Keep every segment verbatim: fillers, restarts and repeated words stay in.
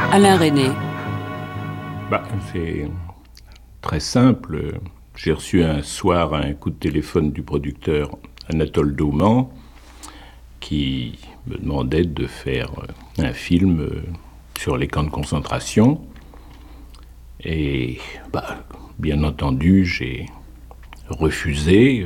Alain Resnais. Bah, c'est très simple. J'ai reçu un soir un coup de téléphone du producteur Anatole Dauman qui me demandait de faire un film sur les camps de concentration. Et bah, bien entendu, j'ai refusé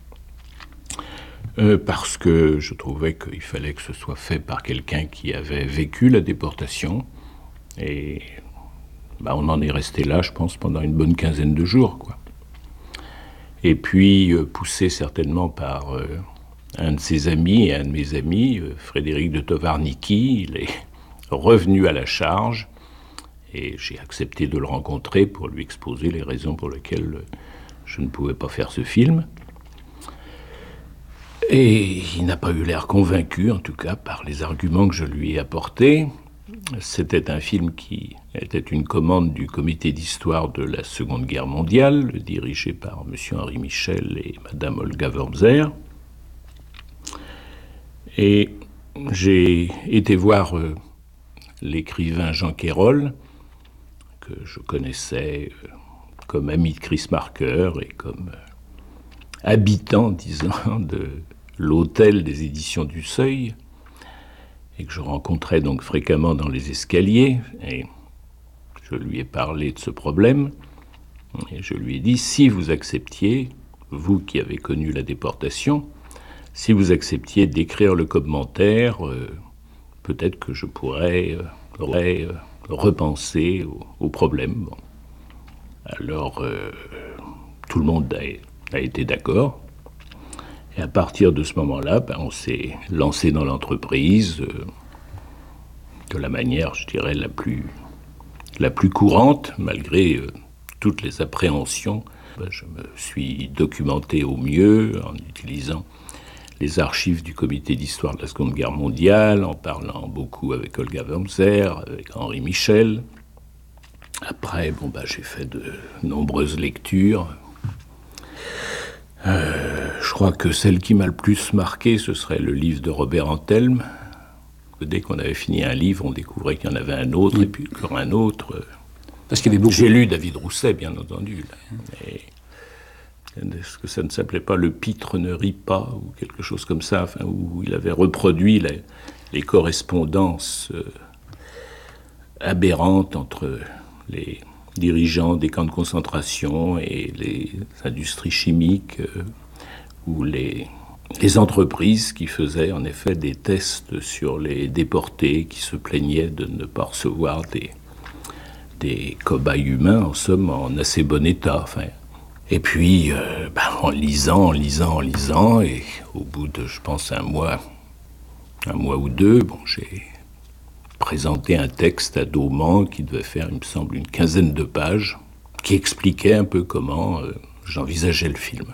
euh, parce que je trouvais qu'il fallait que ce soit fait par quelqu'un qui avait vécu la déportation. Et bah, on en est resté là, je pense, pendant une bonne quinzaine de jours, quoi. Et puis, euh, poussé certainement par euh, un de ses amis et un de mes amis, euh, Frédéric de Tovarniki, il est revenu à la charge et j'ai accepté de le rencontrer pour lui exposer les raisons pour lesquelles je ne pouvais pas faire ce film. Et il n'a pas eu l'air convaincu, en tout cas, par les arguments que je lui ai apportés. C'était un film qui était une commande du comité d'histoire de la Seconde Guerre mondiale, dirigé par M. Henri Michel et Mme Olga Wormser. Et j'ai été voir euh, l'écrivain Jean Quérol, que je connaissais euh, comme ami de Chris Marker et comme euh, habitant, disons, de l'hôtel des éditions du Seuil, et que je rencontrais donc fréquemment dans les escaliers, et je lui ai parlé de ce problème, et je lui ai dit, si vous acceptiez, vous qui avez connu la déportation, si vous acceptiez d'écrire le commentaire, euh, peut-être que je pourrais, euh, pourrais euh, repenser au, au problème. Bon. Alors, euh, tout le monde a, a été d'accord. Et à partir de ce moment-là, ben, on s'est lancé dans l'entreprise euh, de la manière, je dirais, la plus, la plus courante, malgré euh, toutes les appréhensions. Ben, je me suis documenté au mieux en utilisant les archives du comité d'histoire de la Seconde Guerre mondiale, en parlant beaucoup avec Olga Wormser, avec Henri Michel. Après, bon, ben, j'ai fait de nombreuses lectures. Euh, je crois que celle qui m'a le plus marqué, ce serait le livre de Robert Antelme. Dès qu'on avait fini un livre, on découvrait qu'il y en avait un autre, oui. Et puis encore un autre. Parce qu'il y avait beaucoup. J'ai lu David Rousset, bien entendu. Là. Mais est-ce que ça ne s'appelait pas Le pitre ne rit pas, ou quelque chose comme ça, enfin, où il avait reproduit les, les correspondances euh, aberrantes entre les dirigeants des camps de concentration et les industries chimiques euh, ou les, les entreprises qui faisaient en effet des tests sur les déportés qui se plaignaient de ne pas recevoir des, des cobayes humains, en somme, en assez bon état. Enfin. Et puis, euh, ben, en lisant, en lisant, en lisant, et au bout de, je pense, un mois, un mois ou deux, bon, j'ai présenté un texte à Dauman qui devait faire, il me semble, une quinzaine de pages, qui expliquait un peu comment euh, j'envisageais le film.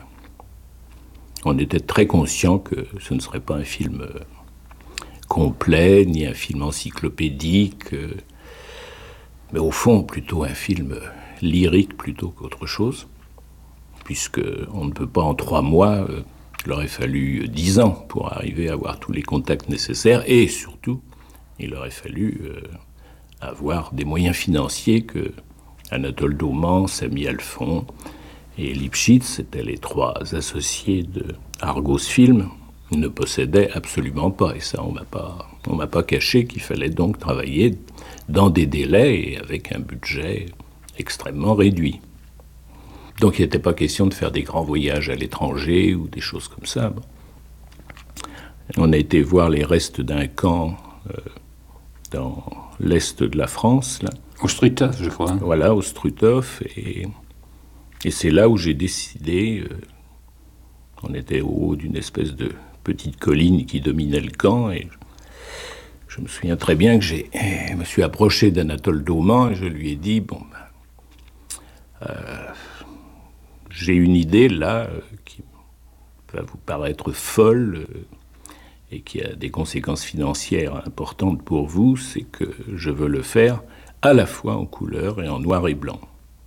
On était très conscient que ce ne serait pas un film euh, complet, ni un film encyclopédique, euh, mais au fond, plutôt un film euh, lyrique plutôt qu'autre chose, puisqu'on ne peut pas en trois mois, euh, il aurait fallu dix ans pour arriver à avoir tous les contacts nécessaires, et surtout, il aurait fallu euh, avoir des moyens financiers que Anatole Dauman, Samy Alphon et Lipschitz, c'était les trois associés de Argos Film, ne possédaient absolument pas. Et ça, on m'a pas, on m'a pas caché qu'il fallait donc travailler dans des délais et avec un budget extrêmement réduit. Donc il n'était pas question de faire des grands voyages à l'étranger ou des choses comme ça. Bon. On a été voir les restes d'un camp euh, dans l'est de la France, là. Au Struthof, je crois. Hein. Voilà, au Struthof. Et, et c'est là où j'ai décidé... Euh, on était au haut d'une espèce de petite colline qui dominait le camp. Et je, je me souviens très bien que j'ai, je me suis approché d'Anatole Dauman et je lui ai dit, bon, ben, euh, j'ai une idée là euh, qui va vous paraître folle... Euh, et qui a des conséquences financières importantes pour vous, c'est que je veux le faire à la fois en couleur et en noir et blanc.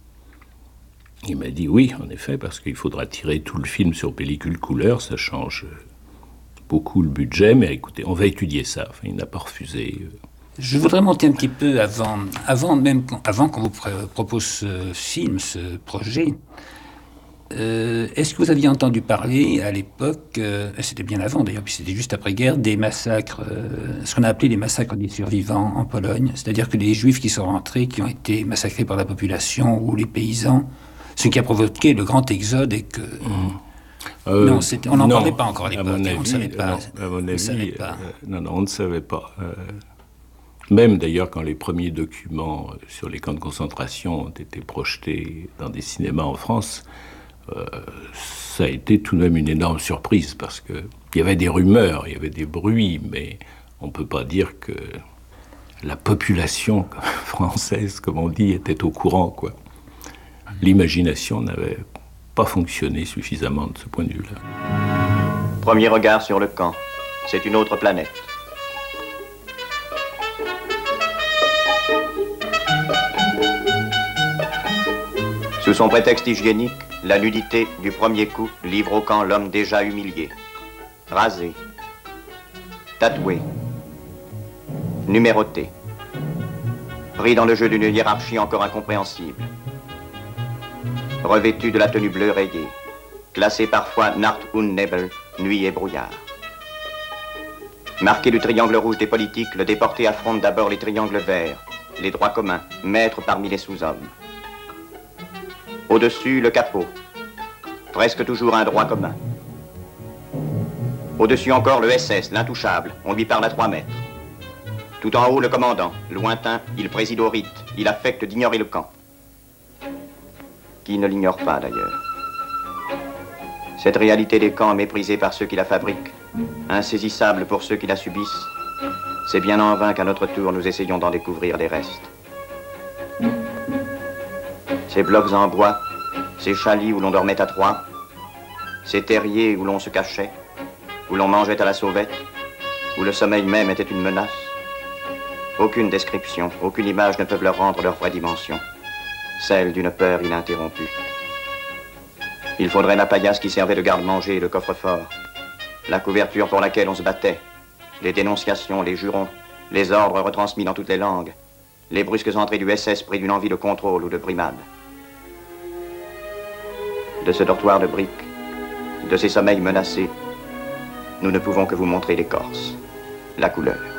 Il m'a dit oui, en effet, parce qu'il faudra tirer tout le film sur pellicule couleur, ça change beaucoup le budget, mais écoutez, on va étudier ça. Enfin, il n'a pas refusé. Je voudrais monter un petit peu avant, avant même, avant qu'on vous pr- propose ce film, ce projet. Euh, est-ce que vous aviez entendu parler à l'époque, euh, c'était bien avant d'ailleurs, puis c'était juste après-guerre, des massacres, euh, ce qu'on a appelé les massacres des survivants en Pologne, c'est-à-dire que les Juifs qui sont rentrés, qui ont été massacrés par la population ou les paysans, ce qui a provoqué le grand exode et que... Mmh. Euh, non, on n'en parlait pas encore à l'époque, à mon avis, on ne savait pas. Non, à mon avis, savait pas. Euh, non, non, on ne savait pas. Euh, même d'ailleurs quand les premiers documents sur les camps de concentration ont été projetés dans des cinémas en France, euh, ça a été tout de même une énorme surprise parce qu'il y avait des rumeurs, il y avait des bruits, mais on ne peut pas dire que la population française, comme on dit, était au courant, quoi. L'imagination n'avait pas fonctionné suffisamment de ce point de vue-là. Premier regard sur le camp, c'est une autre planète. Sous son prétexte hygiénique, la nudité du premier coup livre au camp l'homme déjà humilié, rasé, tatoué, numéroté, pris dans le jeu d'une hiérarchie encore incompréhensible, revêtu de la tenue bleue rayée, classé parfois Nacht und Nebel, nuit et brouillard. Marqué du triangle rouge des politiques, le déporté affronte d'abord les triangles verts, les droits communs, maîtres parmi les sous-hommes. Au-dessus, le capot, presque toujours un droit commun. Au-dessus encore, le S S, l'intouchable, on lui parle à trois mètres. Tout en haut, le commandant, lointain, il préside au rite, il affecte d'ignorer le camp. Qui ne l'ignore pas d'ailleurs. Cette réalité des camps méprisée par ceux qui la fabriquent, insaisissable pour ceux qui la subissent, c'est bien en vain qu'à notre tour nous essayons d'en découvrir les restes. Ces blocs en bois, ces chalits où l'on dormait à trois, ces terriers où l'on se cachait, où l'on mangeait à la sauvette, où le sommeil même était une menace. Aucune description, aucune image ne peuvent leur rendre leur vraie dimension, celle d'une peur ininterrompue. Il faudrait la paillasse qui servait de garde-manger et de coffre-fort, la couverture pour laquelle on se battait, les dénonciations, les jurons, les ordres retransmis dans toutes les langues, les brusques entrées du S S pris d'une envie de contrôle ou de brimade. De ce dortoir de briques, de ces sommeils menacés, nous ne pouvons que vous montrer l'écorce, la couleur.